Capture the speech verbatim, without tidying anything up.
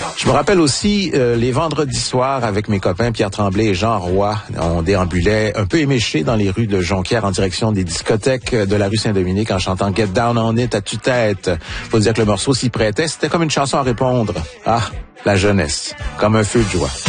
Je me rappelle aussi euh, les vendredis soirs avec mes copains Pierre Tremblay et Jean Roy. On déambulait un peu éméchés dans les rues de Jonquière en direction des discothèques de la rue Saint-Dominique en chantant Get Down on It à tue-tête. Faut dire que le morceau s'y prêtait. C'était comme une chanson à répondre. Ah, la jeunesse. Comme un feu de joie.